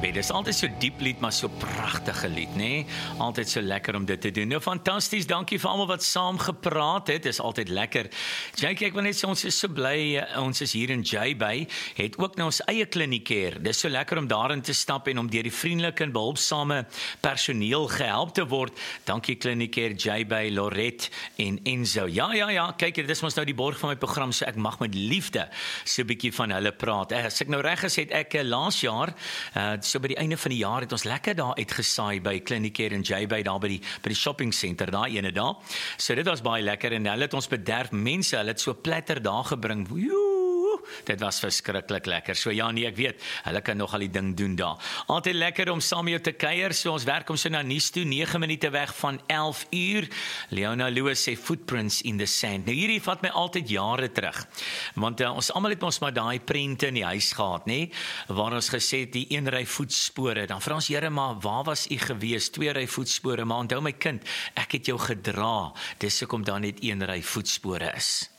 bed. Dit is altyd so diep lied, maar so pragtige lied, nê? Altyd so lekker om dit te doen. Nou, fantasties, dankie vir almal wat saam gepraat het. Dit is altyd lekker. Jay, kyk, want net so, ons is so bly, ons is hier in J-Bay, het ook nou ons eie kliniek. Dis so lekker om daarin te stap en om deur die vriendelike en behulpsame personeel gehelp te word. Dankie kliniek J-Bay, Lorette en Enzo. Ja, kyk, dit is ons nou die borg van my program, so ek mag met liefde so 'n bietjie van hulle praat. As ek nou reg is, het ek laas jaar, so by die einde van die jaar, het ons lekker daar uitgesaai by Kliniek en J-Bay, daar by die shopping center, daar ene daar. So dit was baie lekker en hulle het ons bederf mense, hulle het so platter daar gebring. Dit was verskriklik lekker. So ja, nee, ek weet, hulle kan nog al die ding doen daar. Altyd lekker om saam met jou te kuier. So ons werk om so na nuus toe, 9 minute weg van 11 uur. Leona Lewis sê Footprints in the Sand. Nou hierdie vat my altyd jare terug. Want ons almal het ons maar daai prente in die huis gehad, nê? Waar ons gesê het die een ry voetspore. Dan vra ons, Here, maar waar was u gewees? 2 ry voetspore, maar onthou my kind, ek het jou gedra. Dis hoekom daar net 1 ry voetspore is.